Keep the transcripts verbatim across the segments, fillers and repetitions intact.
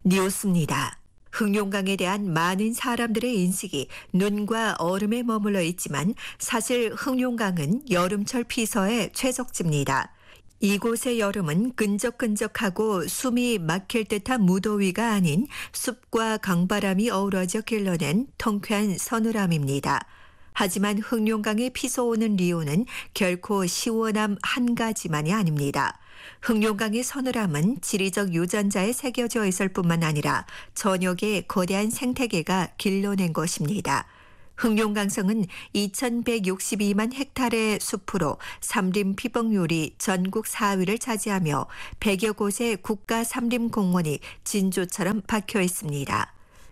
뉴스입니다. 흑룡강에 대한 많은 사람들의 인식이 눈과 얼음에 머물러 있지만 사실 흑룡강은 여름철 피서의 최적지입니다. 이곳의 여름은 끈적끈적하고 숨이 막힐 듯한 무더위가 아닌 숲과 강바람이 어우러져 길러낸 통쾌한 서늘함입니다. 하지만 흑룡강에 피서오는 리오는 결코 시원함 한 가지만이 아닙니다. 흑룡강의 서늘함은 지리적 유전자에 새겨져 있을 뿐만 아니라 전역의 거대한 생태계가 길러낸 것입니다. 흑룡강성은 이천백육십이만 헥타르의 숲으로 삼림 피복률이 전국 사 위를 차지하며 백여 곳의 국가 삼림공원이 진주처럼 박혀 있습니다.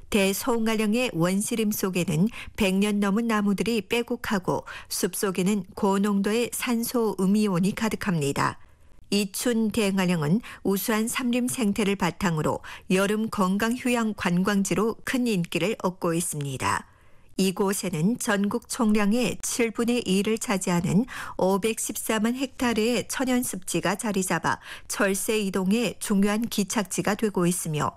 대서운가령의 원시림 속에는 백 년 넘은 나무들이 빼곡하고 숲속에는 고농도의 산소 음이온이 가득합니다. 이춘 대응하령은 우수한 삼림 생태를 바탕으로 여름 건강 휴양 관광지로 큰 인기를 얻고 있습니다. 이곳에는 전국 총량의 칠분의 일을 차지하는 오백십사만 헥타르의 천연습지가 자리 잡아 철새 이동의 중요한 기착지가 되고 있으며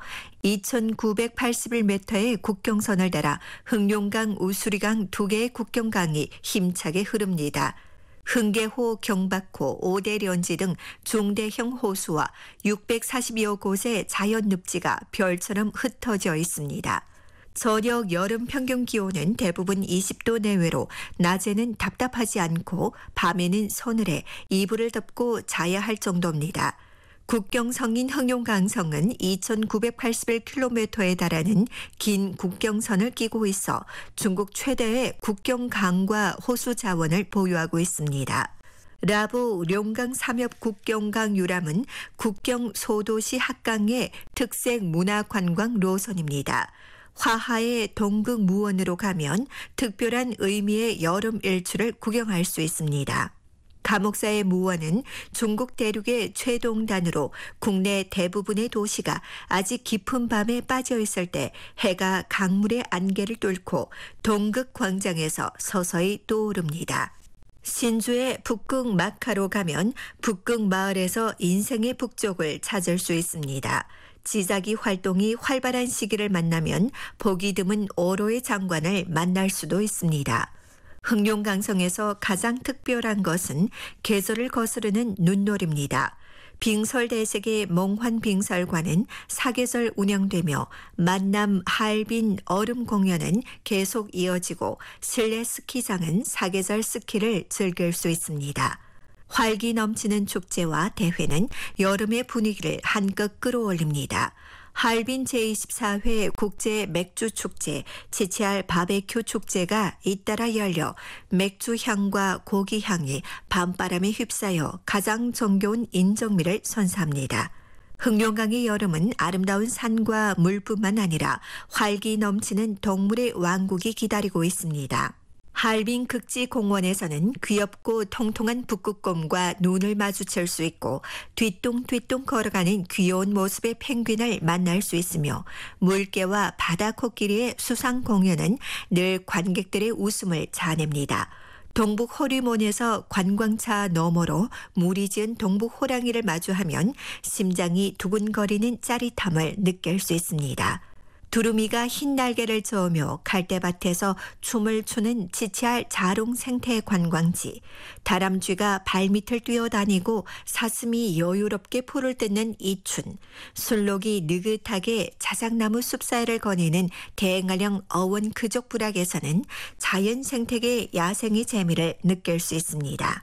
이천구백팔십일 미터의 국경선을 따라 흑룡강, 우수리강 두 개의 국경강이 힘차게 흐릅니다. 흥계호, 경박호, 오대련지 등 중대형 호수와 육백사십여 곳의 자연늪지가 별처럼 흩어져 있습니다. 저녁 여름 평균 기온은 대부분 이십 도 내외로 낮에는 답답하지 않고 밤에는 서늘해 이불을 덮고 자야 할 정도입니다. 국경성인 흑룡강성은 이천구백팔십일 킬로미터에 달하는 긴 국경선을 끼고 있어 중국 최대의 국경강과 호수 자원을 보유하고 있습니다. 라보 룡강 삼엽 국경강 유람은 국경 소도시 합강의 특색 문화관광 노선입니다. 화하의 동극 무원으로 가면 특별한 의미의 여름 일출을 구경할 수 있습니다. 감옥사의 무원은 중국 대륙의 최동단으로 국내 대부분의 도시가 아직 깊은 밤에 빠져 있을 때 해가 강물의 안개를 뚫고 동극 광장에서 서서히 떠오릅니다. 신주의 북극 마카로 가면 북극 마을에서 인생의 북쪽을 찾을 수 있습니다. 지자기 활동이 활발한 시기를 만나면 보기 드문 오로의 장관을 만날 수도 있습니다. 흑룡강성에서 가장 특별한 것은 계절을 거스르는 눈놀이입니다. 빙설대sek의 몽환빙설관은 사계절 운영되며 만남, 할빈, 얼음 공연은 계속 이어지고 실내 스키장은 사계절 스키를 즐길 수 있습니다. 활기 넘치는 축제와 대회는 여름의 분위기를 한껏 끌어올립니다. 할빈 제이십사 회 국제 맥주 축제, 치치알 바베큐 축제가 잇따라 열려 맥주 향과 고기 향이 밤바람에 휩싸여 가장 정겨운 인정미를 선사합니다. 흑룡강의 여름은 아름다운 산과 물뿐만 아니라 활기 넘치는 동물의 왕국이 기다리고 있습니다. 할빈 극지공원에서는 귀엽고 통통한 북극곰과 눈을 마주칠 수 있고 뒤뚱뒤뚱 걸어가는 귀여운 모습의 펭귄을 만날 수 있으며 물개와 바다 코끼리의 수상 공연은 늘 관객들의 웃음을 자냅니다. 동북 호리몬에서 관광차 너머로 무리 지은 동북 호랑이를 마주하면 심장이 두근거리는 짜릿함을 느낄 수 있습니다. 두루미가 흰 날개를 저으며 갈대밭에서 춤을 추는 치치알 자롱 생태 관광지, 다람쥐가 발밑을 뛰어다니고 사슴이 여유롭게 풀을 뜯는 이춘, 술록이 느긋하게 자작나무 숲 사이를 거니는 대행하령 어원 그족 부락에서는 자연 생태계 야생의 재미를 느낄 수 있습니다.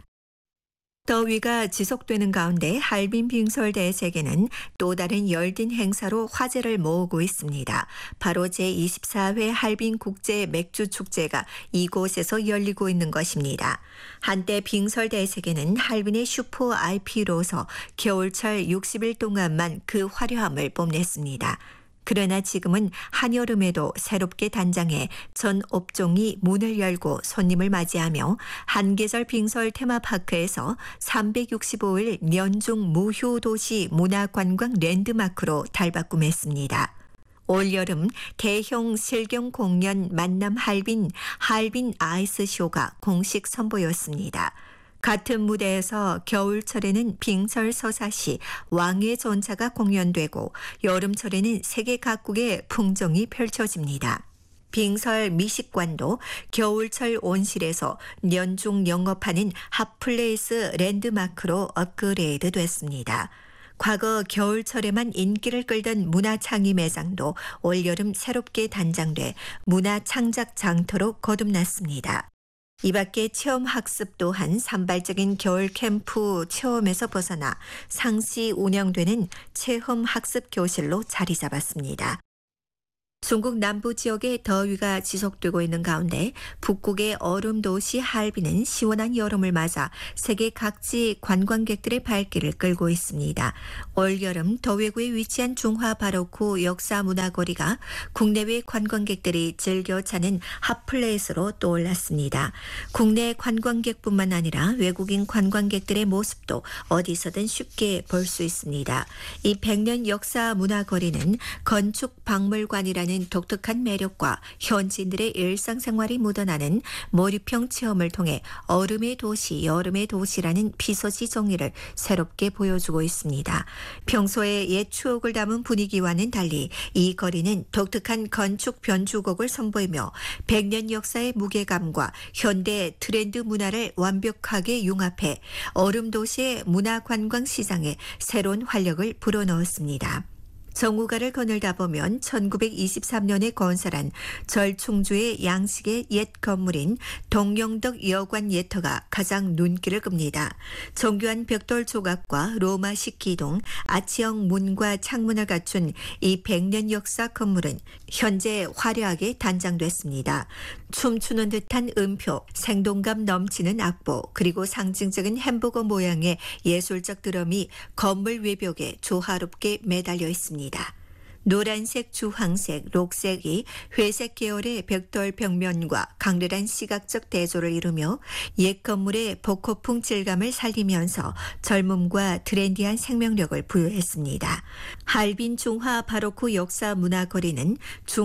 더위가 지속되는 가운데 할빈 빙설 대sek에는 또 다른 열띤 행사로 화제를 모으고 있습니다. 바로 제이십사 회 할빈 국제 맥주 축제가 이곳에서 열리고 있는 것입니다. 한때 빙설 대sek에는 할빈의 슈퍼 아이피로서 겨울철 육십 일 동안만 그 화려함을 뽐냈습니다. 그러나 지금은 한여름에도 새롭게 단장해 전 업종이 문을 열고 손님을 맞이하며 한계절 빙설 테마파크에서 삼백육십오 일 연중 무휴도시 문화관광 랜드마크로 달바꿈했습니다. 올여름 대형 실경 공연 만남 할빈, 할빈 아이스쇼가 공식 선보였습니다. 같은 무대에서 겨울철에는 빙설서사시 왕의 전차가 공연되고 여름철에는 세계 각국의 풍정이 펼쳐집니다. 빙설 미식관도 겨울철 온실에서 연중 영업하는 핫플레이스 랜드마크로 업그레이드 됐습니다. 과거 겨울철에만 인기를 끌던 문화창의 매장도 올여름 새롭게 단장돼 문화창작 장터로 거듭났습니다. 이 밖에 체험학습 또한 산발적인 겨울 캠프 체험에서 벗어나 상시 운영되는 체험학습 교실로 자리 잡았습니다. 중국 남부 지역의 더위가 지속되고 있는 가운데 북극의 얼음 도시 할빈은 시원한 여름을 맞아 세계 각지 관광객들의 발길을 끌고 있습니다. 올여름 더웨구에 위치한 중화 바로크 역사문화거리가 국내외 관광객들이 즐겨 찾는 핫플레이스로 떠올랐습니다. 국내 관광객뿐만 아니라 외국인 관광객들의 모습도 어디서든 쉽게 볼 수 있습니다. 이 백년 역사문화거리는 건축 박물관이라는 독특한 매력과 현지인들의 일상생활이 묻어나는 몰입형 체험을 통해 얼음의 도시, 여름의 도시라는 피서지 정의를 새롭게 보여주고 있습니다. 평소에 옛 추억을 담은 분위기와는 달리 이 거리는 독특한 건축 변주곡을 선보이며 백년 역사의 무게감과 현대 트렌드 문화를 완벽하게 융합해 얼음 도시의 문화관광 시장에 새로운 활력을 불어넣었습니다. 정우가를 거닐다 보면 천구백이십삼 년에 건설한 절충주의 양식의 옛 건물인 동영덕 여관 예터가 가장 눈길을 끕니다. 정교한 벽돌 조각과 로마식 기둥, 아치형 문과 창문을 갖춘 이 백년 역사 건물은 현재 화려하게 단장됐습니다. 춤추는 듯한 음표, 생동감 넘치는 악보, 그리고 상징적인 햄버거 모양의 예술적 드럼이 건물 외벽에 조화롭게 매달려 있습니다. 노란색, 주황색, 녹색이 회색 계열의 벽돌 벽면과 강렬한 시각적 대조를 이루며 옛 건물의 복고풍 질감을 살리면서 젊음과 트렌디한 생명력을 부여했습니다. 할빈 중화 바로크 역사 문화거리는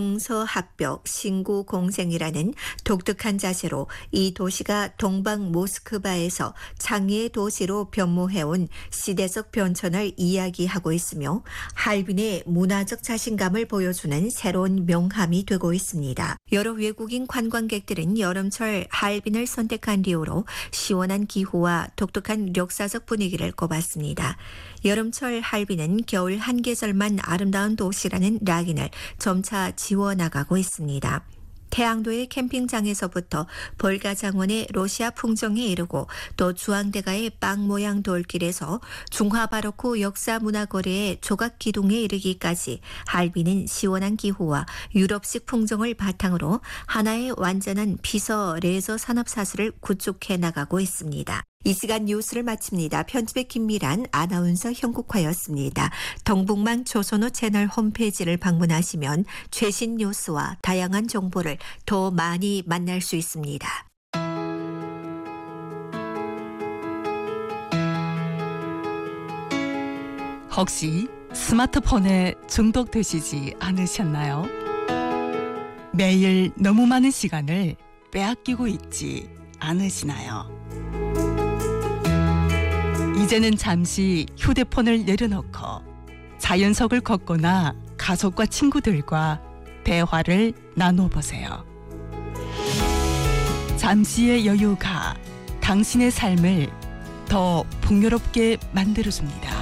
중서합벽 신구 공생이라는 독특한 자세로 이 도시가 동방 모스크바에서 창의의 도시로 변모해온 시대적 변천을 이야기하고 있으며 할빈의 문화적 자신감을 보여주는 새로운 명함이 되고 있습니다. 여러 외국인 관광객들은 여름철 할빈을 선택한 이유로 시원한 기후와 독특한 역사적 분위기를 꼽았습니다. 여름철 할빈은 겨울 한 계절만 아름다운 도시라는 락인을 점차 지워나가고 있습니다. 태양도의 캠핑장에서부터 볼가장원의 러시아 풍정에 이르고 또 주황대가의 빵 모양 돌길에서 중화바로크 역사문화거리의 조각기둥에 이르기까지 할빈은 시원한 기후와 유럽식 풍정을 바탕으로 하나의 완전한 피서 레저 산업사수를 구축해 나가고 있습니다. 이 시간 뉴스를 마칩니다. 편집의 김미란, 아나운서 형국화였습니다. 동북망 조선호 채널 홈페이지를 방문하시면 최신 뉴스와 다양한 정보를 더 많이 만날 수 있습니다. 혹시 스마트폰에 중독되시지 않으셨나요? 매일 너무 많은 시간을 빼앗기고 있지 않으시나요? 이제는 잠시 휴대폰을 내려놓고 자연석을 걷거나 가족과 친구들과 대화를 나눠보세요. 잠시의 여유가 당신의 삶을 더 풍요롭게 만들어줍니다.